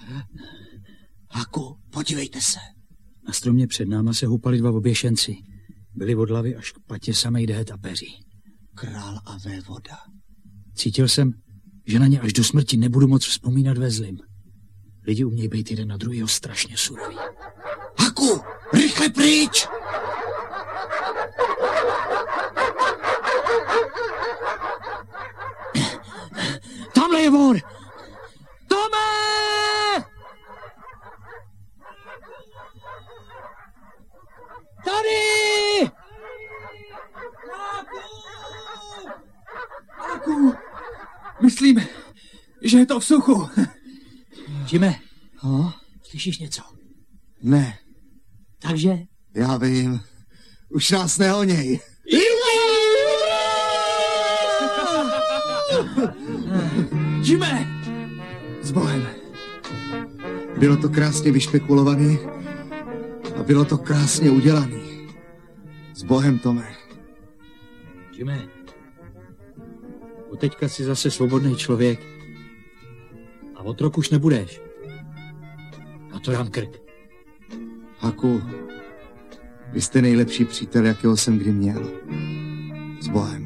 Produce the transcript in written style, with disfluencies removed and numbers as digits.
Haku, podívejte se. Na stromě před náma se hupali dva oběšenci. Byli od hlavy až k patě samej dehet a peří. Král a vévoda. Cítil jsem, že na ně až do smrti nebudu moc vzpomínat ve zlým. Lidi umějí být jeden na druhýho strašně suroví. Haku, rychle pryč! Tamhle je vor! Tome! Tady! Haku! Myslím, že je to v suchu. Jime, Slyšíš něco? Ne. Takže? Já vím. Už nás nehoněj. Jime! S Bohem. Bylo to krásně vyšpekulovaný a bylo to krásně udělaný. S Bohem, Tome. Jime, od teďka jsi zase svobodný člověk a otrok už nebudeš. A to dám krk. Haku, vy jste nejlepší přítel, jakého jsem kdy měl. S Bohem.